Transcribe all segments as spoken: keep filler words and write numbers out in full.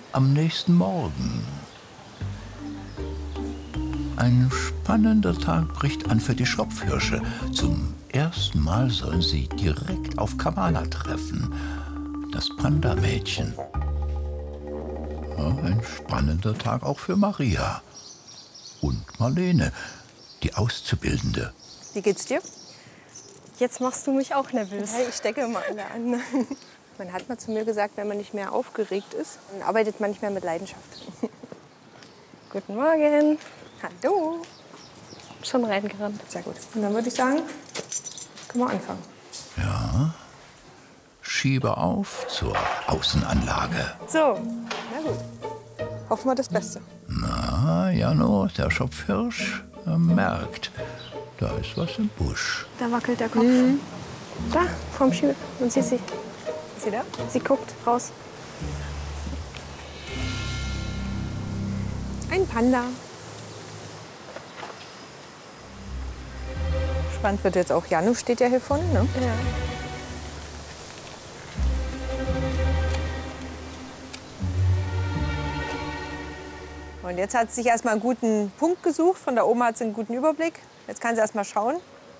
Am nächsten Morgen. Ein spannender Tag bricht an für die Schopfhirsche. Zum ersten Mal sollen sie direkt auf Kamala treffen, das Panda-Mädchen. Ja, ein spannender Tag auch für Maria. Und Marlene, die Auszubildende. Wie geht's dir? Jetzt machst du mich auch nervös. Ja, ich stecke immer alle an. Man hat mal zu mir gesagt, wenn man nicht mehr aufgeregt ist, dann arbeitet man nicht mehr mit Leidenschaft. Guten Morgen. Hallo. Schon reingerannt. Sehr gut. Und dann würde ich sagen, können wir anfangen. Ja, schiebe auf zur Außenanlage. So, na gut. Hoffen wir das Beste. Na, Jano, der Schopfhirsch er merkt, da ist was im Busch. Da wackelt der Kopf. Mhm. Da, vorm Schiebe. Und sie, sie. Ist sie da? Sie guckt raus. Ein Panda. Spannend wird jetzt auch Janu, steht ja hier vorne, ne? Ja. Und jetzt hat sie sich erstmal einen guten Punkt gesucht. Von da oben hat sie einen guten Überblick. Jetzt kann sie erstmal schauen,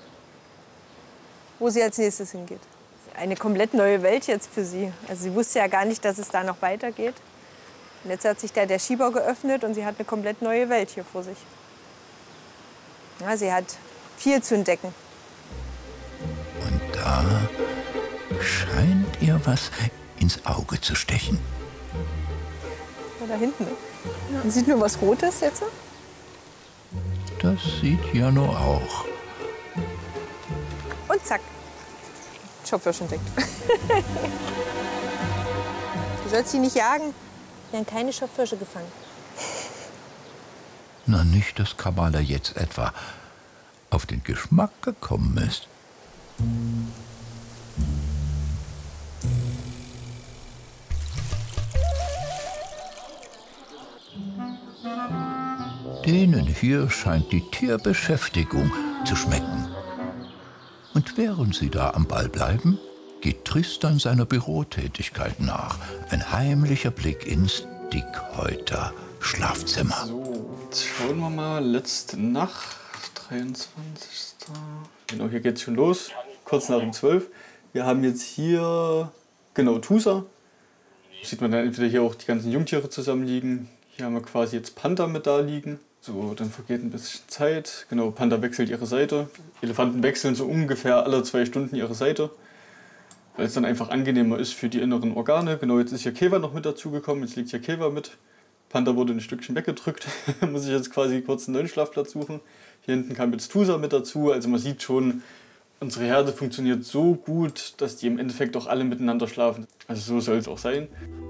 wo sie als nächstes hingeht. Eine komplett neue Welt jetzt für sie. Also sie wusste ja gar nicht, dass es da noch weitergeht. Und jetzt hat sich da der Schieber geöffnet und sie hat eine komplett neue Welt hier vor sich. Ja, sie hat viel zu entdecken. Und da scheint ihr was ins Auge zu stechen. Da hinten. Ne? Ja. Man sieht nur was Rotes jetzt. Das sieht Jano auch. Und zack. Schopfhirsch entdeckt. Du sollst sie nicht jagen. Wir haben keine Schopfhirsche gefangen. Na, nicht, dass Kamala jetzt etwa auf den Geschmack gekommen ist. Denen hier scheint die Tierbeschäftigung zu schmecken. Und während sie da am Ball bleiben, geht Tristan seiner Bürotätigkeit nach. Ein heimlicher Blick ins Dickhäuter Schlafzimmer. So, jetzt schauen wir mal. Letzte Nacht, dreiundzwanzigsten Genau, hier geht's schon los. Kurz nach um zwölf. Wir haben jetzt hier, genau, Tusa. Sieht man dann entweder hier auch die ganzen Jungtiere zusammenliegen. Hier haben wir quasi jetzt Panda mit da liegen. So, dann vergeht ein bisschen Zeit. Genau, Panda wechselt ihre Seite. Elefanten wechseln so ungefähr alle zwei Stunden ihre Seite, weil es dann einfach angenehmer ist für die inneren Organe. Genau, jetzt ist hier Keva noch mit dazugekommen. Jetzt liegt hier Keva mit. Panda wurde ein Stückchen weggedrückt. Muss ich jetzt quasi kurz einen neuen Schlafplatz suchen. Hier hinten kam jetzt Tusa mit dazu. Also man sieht schon, unsere Herde funktioniert so gut, dass die im Endeffekt auch alle miteinander schlafen. Also so soll es auch sein.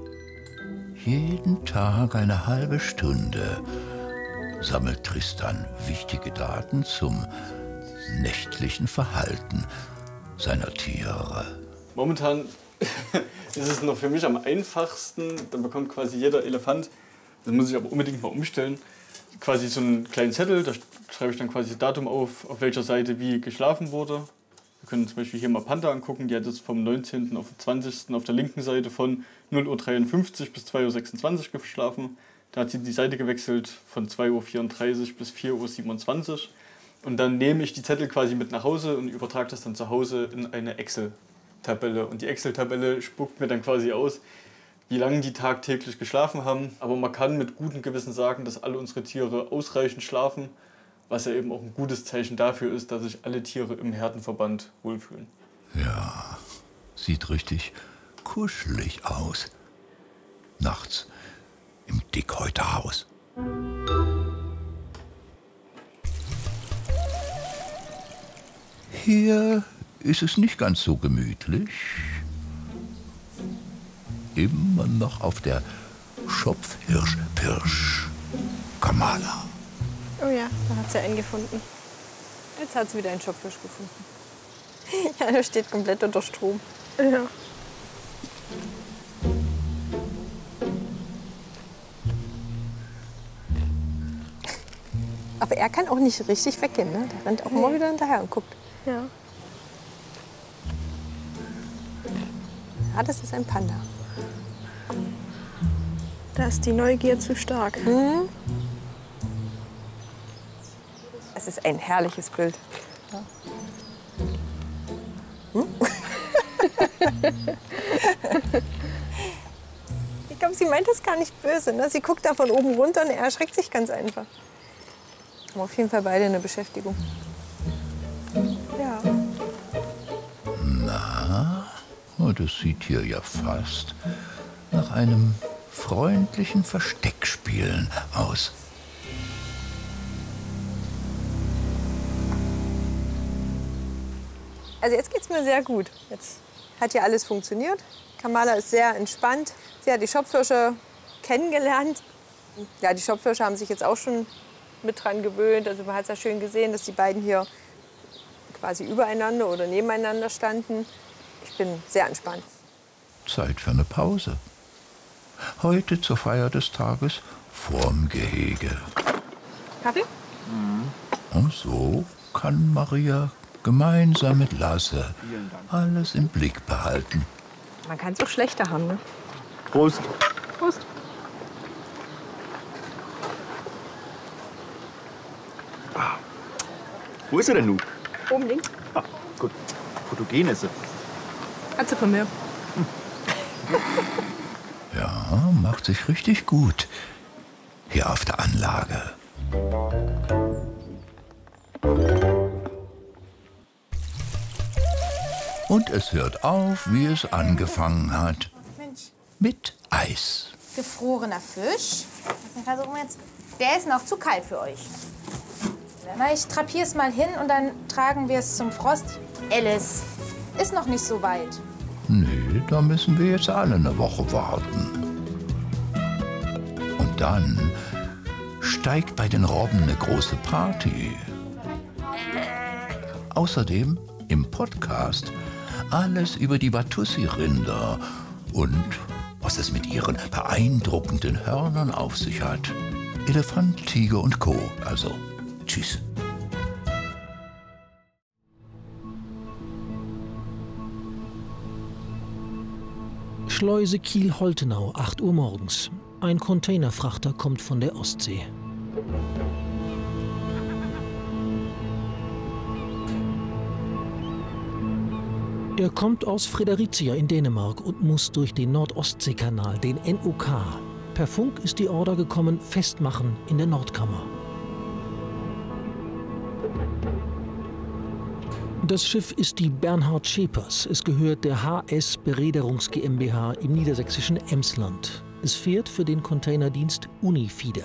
Jeden Tag eine halbe Stunde sammelt Tristan wichtige Daten zum nächtlichen Verhalten seiner Tiere. Momentan ist es noch für mich am einfachsten. Dann bekommt quasi jeder Elefant, das muss ich aber unbedingt mal umstellen, quasi so einen kleinen Zettel. Da schreibe ich dann quasi das Datum auf, auf welcher Seite wie geschlafen wurde. Wir können zum Beispiel hier mal Panda angucken. Die hat jetzt vom neunzehnten auf den zwanzigsten auf der linken Seite von null Uhr dreiundfünfzig bis zwei Uhr sechsundzwanzig geschlafen. Da hat sie die Seite gewechselt von zwei Uhr vierunddreißig bis vier Uhr siebenundzwanzig. Und dann nehme ich die Zettel quasi mit nach Hause und übertrage das dann zu Hause in eine Excel-Tabelle. Und die Excel-Tabelle spuckt mir dann quasi aus, wie lange die tagtäglich geschlafen haben. Aber man kann mit gutem Gewissen sagen, dass alle unsere Tiere ausreichend schlafen, was ja eben auch ein gutes Zeichen dafür ist, dass sich alle Tiere im Herdenverband wohlfühlen. Ja, sieht richtig kuschelig aus. Nachts im Dickhäuterhaus. Hier ist es nicht ganz so gemütlich. Immer noch auf der Schopfhirsch-Pirsch. Kamala. Oh ja, da hat sie einen gefunden. Jetzt hat sie wieder einen Schopfhirsch gefunden. Ja, der steht komplett unter Strom. Ja. Aber er kann auch nicht richtig weggehen, ne? Der rennt auch immer wieder hinterher und guckt. Ja. Ah, das ist ein Panda. Da ist die Neugier zu stark. Mhm. Es ist ein herrliches Bild. Ja. Hm? Ich glaube, sie meint das gar nicht böse. Ne? Sie guckt da von oben runter und er erschreckt sich ganz einfach. Aber auf jeden Fall beide eine Beschäftigung. Ja. Na, oh, das sieht hier ja fast nach einem freundlichen Versteckspielen aus. Also jetzt geht es mir sehr gut. Jetzt hat ja alles funktioniert. Kamala ist sehr entspannt. Sie hat die Schopfhirsche kennengelernt. Ja, die Schopfhirsche haben sich jetzt auch schon mit dran gewöhnt. Also man hat es ja schön gesehen, dass die beiden hier quasi übereinander oder nebeneinander standen. Ich bin sehr entspannt. Zeit für eine Pause. Heute zur Feier des Tages vorm Gehege. Kaffee? Und so kann Maria gemeinsam mit Lasse alles im Blick behalten. Man kann es auch schlechter haben, ne? Prost. Prost. Ah. Wo ist er denn nun? Oben links. Ah, gut. Fotogen ist er. Hat sie von mir. Ja, macht sich richtig gut hier auf der Anlage. Und es hört auf, wie es angefangen hat. Mensch, Mit Eis. gefrorener Fisch. Wir versuchen jetzt. Der ist noch zu kalt für euch. Na, ich drapiere es mal hin und dann tragen wir es zum Frost. Alice, ist noch nicht so weit. Nee, da müssen wir jetzt alle eine Woche warten. Und dann steigt bei den Robben eine große Party. Außerdem im Podcast alles über die Watussi-Rinder und was es mit ihren beeindruckenden Hörnern auf sich hat. Elefant, Tiger und Co. Also, tschüss. Schleuse Kiel-Holtenau, acht Uhr morgens. Ein Containerfrachter kommt von der Ostsee. Er kommt aus Fredericia in Dänemark und muss durch den Nordostseekanal, den N O K. Per Funk ist die Order gekommen, festmachen in der Nordkammer. Das Schiff ist die Bernhard Schepers. Es gehört der H S Bereederungs GmbH im niedersächsischen Emsland. Es fährt für den Containerdienst Unifieder.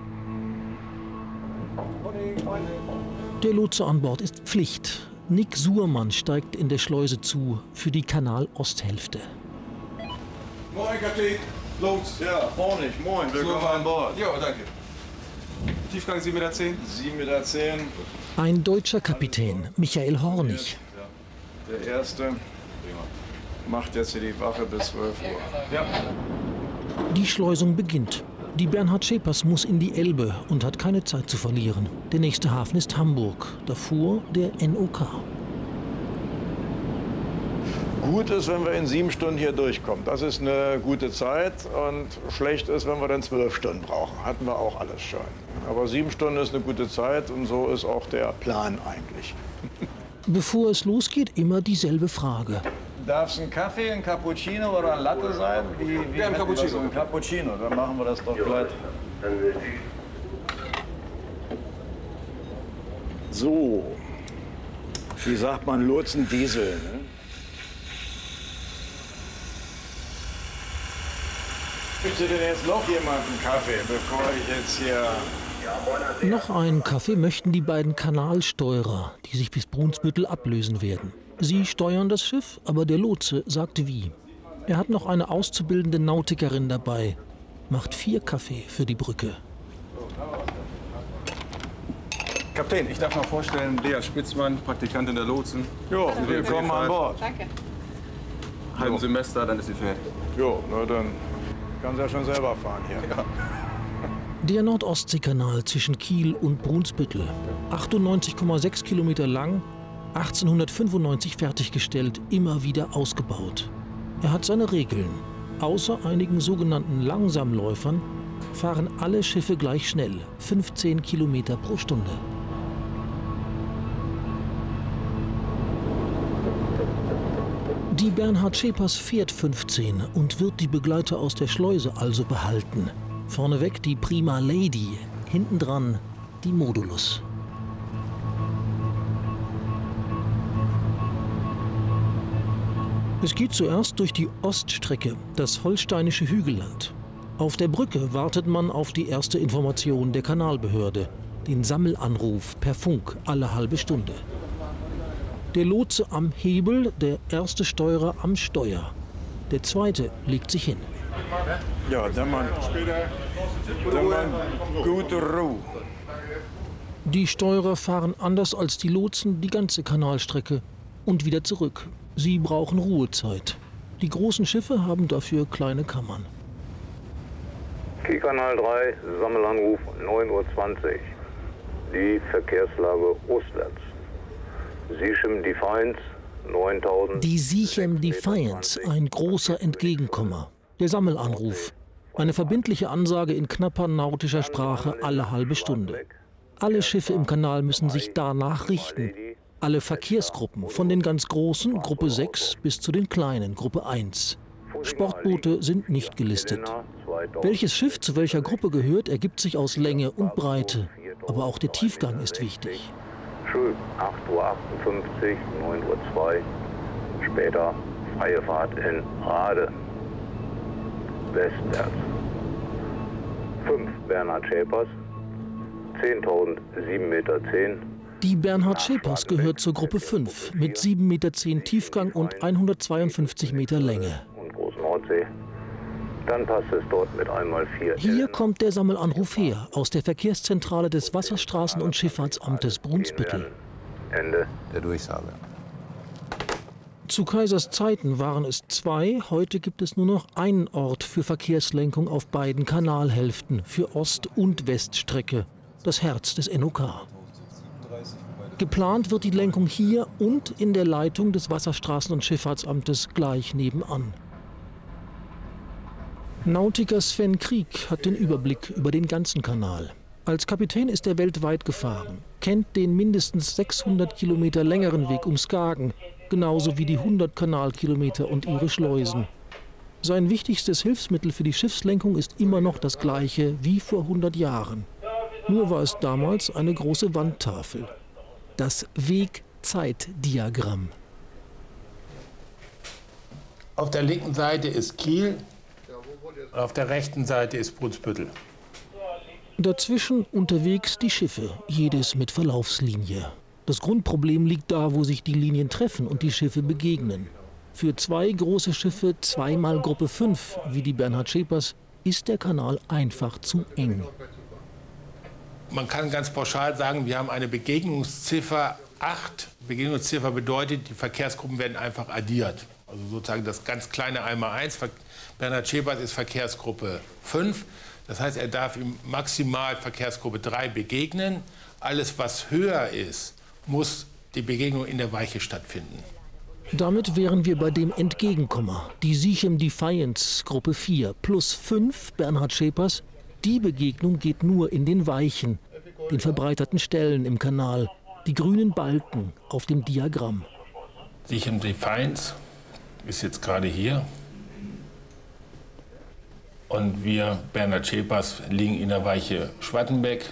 Der Lotse an Bord ist Pflicht. Nick Suhrmann steigt in der Schleuse zu für die Kanal-Osthälfte. Moin, Kapitän. Los. Ja, Hornig, moin, willkommen an Bord. Ja, danke. Tiefgang sieben Meter zehn. sieben Meter zehn. Ein deutscher Kapitän, Michael Hornig. Der Erste macht jetzt hier die Wache bis zwölf Uhr. Ja. Die Schleusung beginnt. Die Bernhard Schepers muss in die Elbe und hat keine Zeit zu verlieren. Der nächste Hafen ist Hamburg, davor der N O K. Gut ist, wenn wir in sieben Stunden hier durchkommen. Das ist eine gute Zeit. Und schlecht ist, wenn wir dann zwölf Stunden brauchen. Hatten wir auch alles schon. Aber sieben Stunden ist eine gute Zeit und so ist auch der Plan eigentlich. Bevor es losgeht, immer dieselbe Frage. Darf es ein Kaffee, ein Cappuccino oder ein Latte sein? Wie, wie Ja, ein Cappuccino. Ein Cappuccino, dann machen wir das doch gleich. So, wie sagt man, Lotsen Diesel, ne? Möchte denn jetzt noch jemand einen Kaffee, bevor ich jetzt hier... Noch einen Kaffee möchten die beiden Kanalsteurer, die sich bis Brunsbüttel ablösen werden. Sie steuern das Schiff, aber der Lotse sagt wie. Er hat noch eine auszubildende Nautikerin dabei, macht vier Kaffee für die Brücke. Kapitän, ich darf mal vorstellen, Lea Spitzmann, Praktikantin der Lotsen. Jo, willkommen an Bord. Danke. Halben Semester, dann ist sie fertig. Jo, na dann kann sie ja schon selber fahren hier. Ja. Der Nordostseekanal zwischen Kiel und Brunsbüttel, achtundneunzig Komma sechs Kilometer lang, achtzehnhundertfünfundneunzig fertiggestellt, immer wieder ausgebaut. Er hat seine Regeln. Außer einigen sogenannten Langsamläufern fahren alle Schiffe gleich schnell, fünfzehn Kilometer pro Stunde. Die Bernhard Schepers fährt fünfzehn und wird die Begleiter aus der Schleuse also behalten. Vorneweg die Prima Lady, hintendran die Modulus. Es geht zuerst durch die Oststrecke, das holsteinische Hügelland. Auf der Brücke wartet man auf die erste Information der Kanalbehörde, den Sammelanruf per Funk alle halbe Stunde. Der Lotse am Hebel, der erste Steuerer am Steuer. Der zweite legt sich hin. Ja, der Mann. Der Mann, gute Ruhe. Die Steuerer fahren anders als die Lotsen die ganze Kanalstrecke und wieder zurück. Sie brauchen Ruhezeit. Die großen Schiffe haben dafür kleine Kammern. Kielkanal drei, Sammelanruf neun Uhr zwanzig. Die Verkehrslage ostwärts. Sichem Defiance neuntausend. Die Sichem Defiance, ein großer Entgegenkommer. Der Sammelanruf. Eine verbindliche Ansage in knapper nautischer Sprache alle halbe Stunde. Alle Schiffe im Kanal müssen sich danach richten. Alle Verkehrsgruppen, von den ganz großen, Gruppe sechs, bis zu den kleinen, Gruppe eins. Sportboote sind nicht gelistet. Welches Schiff zu welcher Gruppe gehört, ergibt sich aus Länge und Breite. Aber auch der Tiefgang ist wichtig. Schön, acht Uhr achtundfünfzig, neun Uhr zwei. Später freie Fahrt in Rade. Westwärts. fünf Bernhard Schepers, zehntausend, sieben Meter zehn. Die Bernhard Schepers gehört zur Gruppe fünf mit sieben Meter zehn Tiefgang und hundertzweiundfünfzig Meter Länge. Und Großnordsee. Dann passt es dort mit einmal vier. Hier kommt der Sammelanruf her, aus der Verkehrszentrale des Wasserstraßen- und Schifffahrtsamtes Brunsbüttel. Ende Der Durchsage. Zu Kaisers Zeiten waren es zwei, heute gibt es nur noch einen Ort für Verkehrslenkung auf beiden Kanalhälften, für Ost- und Weststrecke, das Herz des N O K. Geplant wird die Lenkung hier und in der Leitung des Wasserstraßen- und Schifffahrtsamtes gleich nebenan. Nautiker Sven Krieg hat den Überblick über den ganzen Kanal. Als Kapitän ist er weltweit gefahren, kennt den mindestens sechshundert Kilometer längeren Weg um Skagen, genauso wie die hundert Kanalkilometer und ihre Schleusen. Sein wichtigstes Hilfsmittel für die Schiffslenkung ist immer noch das gleiche wie vor hundert Jahren. Nur war es damals eine große Wandtafel. Das Wegzeitdiagramm. Auf der linken Seite ist Kiel, auf der rechten Seite ist Brunsbüttel. Dazwischen unterwegs die Schiffe, jedes mit Verlaufslinie. Das Grundproblem liegt da, wo sich die Linien treffen und die Schiffe begegnen. Für zwei große Schiffe, zweimal Gruppe fünf, wie die Bernhard Schepers, ist der Kanal einfach zu eng. Man kann ganz pauschal sagen, wir haben eine Begegnungsziffer acht. Begegnungsziffer bedeutet, die Verkehrsgruppen werden einfach addiert. Also sozusagen das ganz kleine einmal eins. Bernhard Schepers ist Verkehrsgruppe fünf. Das heißt, er darf ihm maximal Verkehrsgruppe drei begegnen. Alles, was höher ist, muss die Begegnung in der Weiche stattfinden. Damit wären wir bei dem Entgegenkommer. Die Sichem Defiance Gruppe vier plus fünf Bernhard Schepers. Die Begegnung geht nur in den Weichen, den verbreiterten Stellen im Kanal, die grünen Balken auf dem Diagramm. Sichem Defiance ist jetzt gerade hier. Und wir, Bernhard Schepers, liegen in der Weiche Schwattenbeck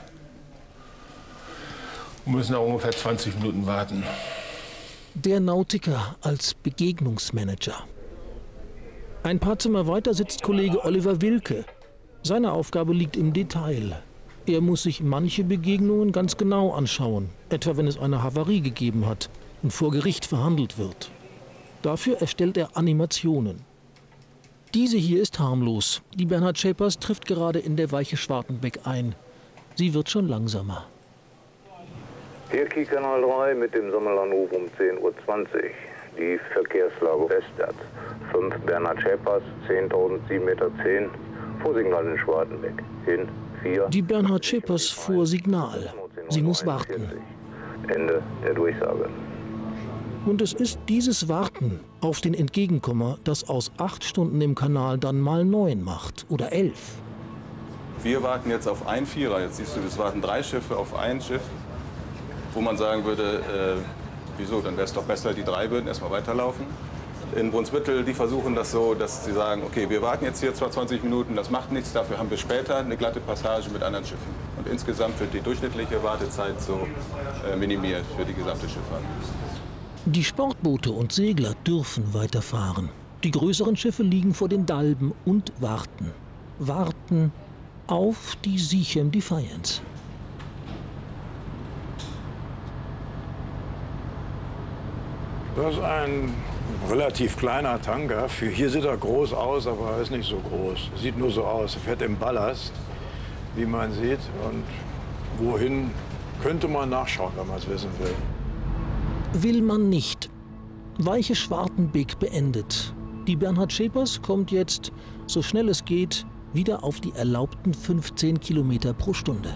und müssen noch ungefähr zwanzig Minuten warten. Der Nautiker als Begegnungsmanager. Ein paar Zimmer weiter sitzt Kollege Oliver Wilke. Seine Aufgabe liegt im Detail. Er muss sich manche Begegnungen ganz genau anschauen, etwa wenn es eine Havarie gegeben hat und vor Gericht verhandelt wird. Dafür erstellt er Animationen. Diese hier ist harmlos. Die Bernhard Schepers trifft gerade in der Weiche Schwartenbeck ein. Sie wird schon langsamer. Hier Kielkanal drei mit dem Sammelanruf um zehn Uhr zwanzig. Die Verkehrslage westwärts. fünf Bernhard Schepers, zehntausend, sieben Meter zehn. Vorsignal in Schwartenbeck. Hin, vier. Die Bernhard Schepers vor Signal. Sie muss warten. Ende der Durchsage. Und es ist dieses Warten auf den Entgegenkommer, das aus acht Stunden im Kanal dann mal neun macht oder elf. Wir warten jetzt auf ein Vierer. Jetzt siehst du, es warten drei Schiffe auf ein Schiff, wo man sagen würde, äh, wieso, dann wäre es doch besser, die drei würden erstmal weiterlaufen. In Brunsbüttel, die versuchen das so, dass sie sagen, okay, wir warten jetzt hier zwar zwanzig Minuten, das macht nichts, dafür haben wir später eine glatte Passage mit anderen Schiffen. Und insgesamt wird die durchschnittliche Wartezeit so äh, minimiert für die gesamte Schifffahrt. Die Sportboote und Segler dürfen weiterfahren. Die größeren Schiffe liegen vor den Dalben und warten. Warten auf die Sichem Defiance. Das ist ein relativ kleiner Tanker. Für hier sieht er groß aus, aber er ist nicht so groß. Sieht nur so aus. Er fährt im Ballast, wie man sieht. Und wohin könnte man nachschauen, wenn man es wissen will. Will man nicht. Weiche Schwartenbeck beendet. Die Bernhard Schepers kommt jetzt, so schnell es geht, wieder auf die erlaubten fünfzehn Kilometer pro Stunde.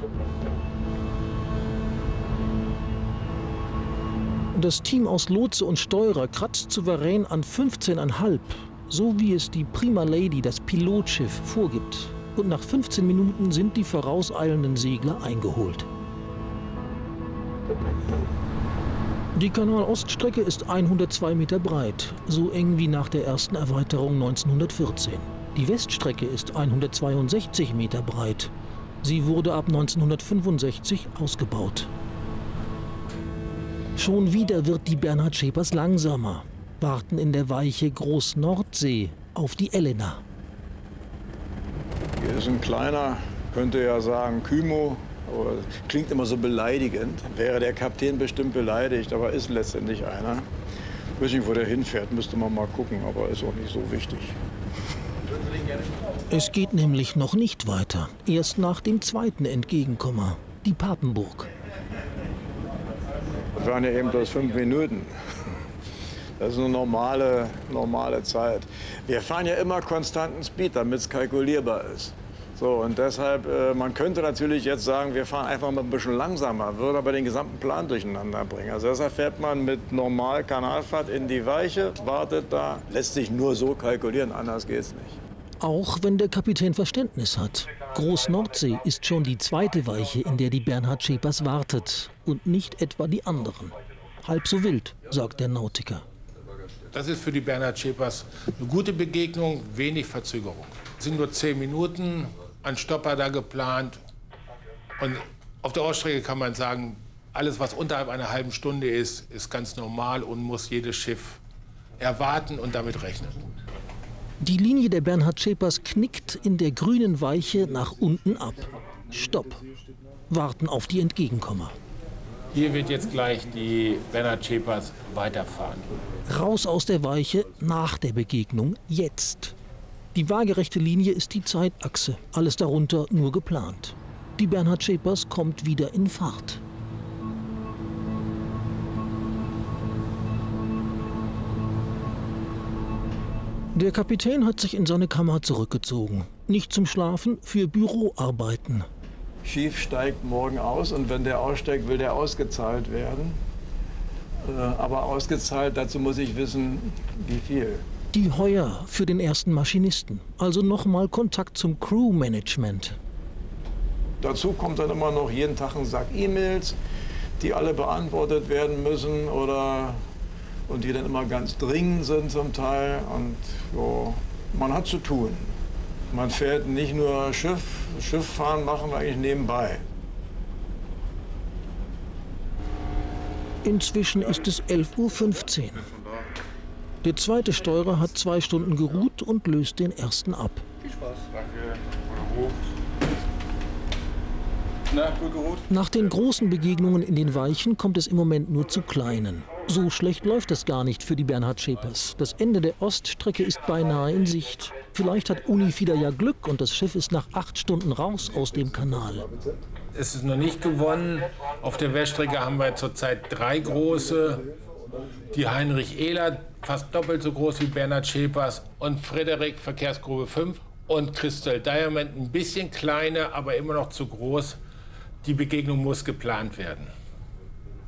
Das Team aus Lotse und Steurer kratzt souverän an fünfzehn Komma fünf, so wie es die Prima Lady, das Pilotschiff, vorgibt. Und nach fünfzehn Minuten sind die vorauseilenden Segler eingeholt. Die Kanal-Oststrecke ist hundertzwei Meter breit, so eng wie nach der ersten Erweiterung neunzehnhundertvierzehn. Die Weststrecke ist hundertzweiundsechzig Meter breit. Sie wurde ab neunzehnhundertfünfundsechzig ausgebaut. Schon wieder wird die Bernhard Schepers langsamer, warten in der Weiche Groß-Nordsee auf die Elena. Hier ist ein kleiner, könnte ja sagen Kymo, aber klingt immer so beleidigend. Wäre der Kapitän bestimmt beleidigt, aber ist letztendlich einer. Ich weiß nicht, wo der hinfährt, müsste man mal gucken, aber ist auch nicht so wichtig. Es geht nämlich noch nicht weiter, erst nach dem zweiten Entgegenkommer, die Papenburg. Das waren ja eben bloß fünf Minuten. Das ist eine normale, normale Zeit. Wir fahren ja immer konstanten Speed, damit es kalkulierbar ist. So, und deshalb, äh, man könnte natürlich jetzt sagen, wir fahren einfach mal ein bisschen langsamer, würde aber den gesamten Plan durcheinander bringen. Also deshalb fährt man mit normal Kanalfahrt in die Weiche, wartet da, lässt sich nur so kalkulieren, anders geht's nicht. Auch wenn der Kapitän Verständnis hat. Groß-Nordsee ist schon die zweite Weiche, in der die Bernhard Schepers wartet und nicht etwa die anderen. Halb so wild, sagt der Nautiker. Das ist für die Bernhard Schepers eine gute Begegnung, wenig Verzögerung. Es sind nur zehn Minuten, ein Stopper da geplant. Und auf der Oststrecke kann man sagen, alles, was unterhalb einer halben Stunde ist, ist ganz normal und muss jedes Schiff erwarten und damit rechnen. Die Linie der Bernhard Schepers knickt in der grünen Weiche nach unten ab. Stopp. Warten auf die Entgegenkommer. Hier wird jetzt gleich die Bernhard Schepers weiterfahren. Raus aus der Weiche nach der Begegnung jetzt. Die waagerechte Linie ist die Zeitachse, alles darunter nur geplant. Die Bernhard Schepers kommt wieder in Fahrt. Der Kapitän hat sich in seine Kammer zurückgezogen. Nicht zum Schlafen, für Büroarbeiten. Schiff steigt morgen aus und wenn der aussteigt, will der ausgezahlt werden. Äh, aber ausgezahlt, dazu muss ich wissen, wie viel. Die Heuer für den ersten Maschinisten. Also nochmal Kontakt zum Crewmanagement. Dazu kommt dann immer noch jeden Tag ein Sack E-Mails, die alle beantwortet werden müssen oder und die dann immer ganz dringend sind zum Teil. Und jo, man hat zu tun. Man fährt nicht nur Schiff, Schifffahren machen wir eigentlich nebenbei. Inzwischen ist es elf Uhr fünfzehn. Der zweite Steurer hat zwei Stunden geruht und löst den ersten ab. Viel Spaß. Danke. Na, gut geruht? Nach den großen Begegnungen in den Weichen kommt es im Moment nur zu kleinen. So schlecht läuft es gar nicht für die Bernhard Schepers. Das Ende der Oststrecke ist beinahe in Sicht. Vielleicht hat Unifieder ja Glück und das Schiff ist nach acht Stunden raus aus dem Kanal. Es ist noch nicht gewonnen. Auf der Weststrecke haben wir zurzeit drei große. Die Heinrich Ehler, fast doppelt so groß wie Bernhard Schepers. Und Frederik, Verkehrsgrube fünf. Und Crystal Diamond, ein bisschen kleiner, aber immer noch zu groß. Die Begegnung muss geplant werden.